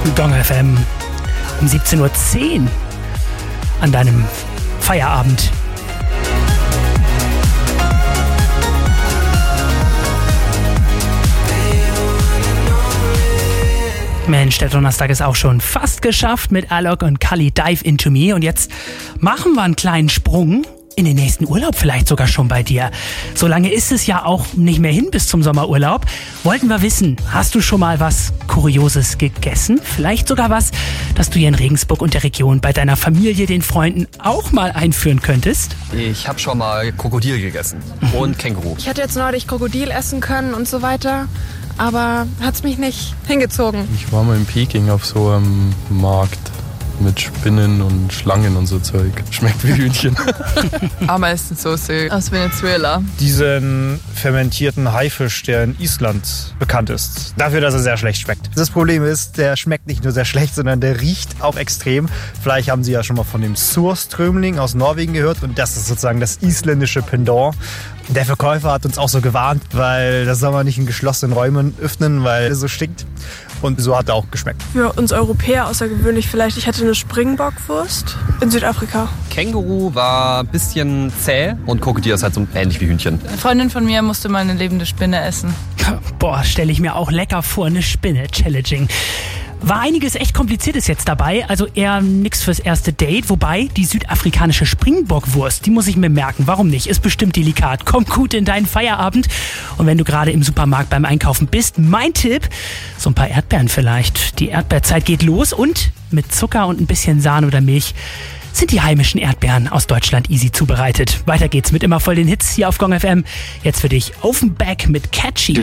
Gong FM um 17:10 Uhr an deinem Feierabend. Mensch, der Donnerstag ist auch schon fast geschafft mit Alok und Kali Dive Into Me. Und jetzt machen wir einen kleinen Sprung in den nächsten Urlaub, vielleicht sogar schon bei dir. So lange ist es ja auch nicht mehr hin bis zum Sommerurlaub. Wollten wir wissen, hast du schon mal was Kurioses gegessen? Vielleicht sogar was, das du hier in Regensburg und der Region bei deiner Familie, den Freunden auch mal einführen könntest? Ich habe schon mal Krokodil gegessen und Känguru. Ich hätte jetzt neulich Krokodil essen können und so weiter, aber hat's mich nicht hingezogen. Ich war mal in Peking auf so einem Markt mit Spinnen und Schlangen und so Zeug. Schmeckt wie Hühnchen. Ameisensoße aus Venezuela. Diesen fermentierten Haifisch, der in Island bekannt ist. Dafür, dass er sehr schlecht schmeckt. Das Problem ist, der schmeckt nicht nur sehr schlecht, sondern der riecht auch extrem. Vielleicht haben Sie ja schon mal von dem Surströmling aus Norwegen gehört. Und das ist sozusagen das isländische Pendant. Der Verkäufer hat uns auch so gewarnt, weil das soll man nicht in geschlossenen Räumen öffnen, weil es so stinkt. Und so hat er auch geschmeckt. Für uns Europäer außergewöhnlich vielleicht. Ich hatte eine Springbockwurst in Südafrika. Känguru war ein bisschen zäh und Krokodil ist halt so ähnlich wie Hühnchen. Eine Freundin von mir musste mal eine lebende Spinne essen. Boah, stelle ich mir auch lecker vor, eine Spinne. Challenging. War einiges echt Kompliziertes jetzt dabei, also eher nix fürs erste Date. Wobei, die südafrikanische Springbockwurst, die muss ich mir merken. Warum nicht? Ist bestimmt delikat. Kommt gut in deinen Feierabend. Und wenn du gerade im Supermarkt beim Einkaufen bist, mein Tipp, so ein paar Erdbeeren vielleicht. Die Erdbeerzeit geht los und mit Zucker und ein bisschen Sahne oder Milch sind die heimischen Erdbeeren aus Deutschland easy zubereitet. Weiter geht's mit immer voll den Hits hier auf Gong FM. Jetzt für dich Offenbach mit Catchy.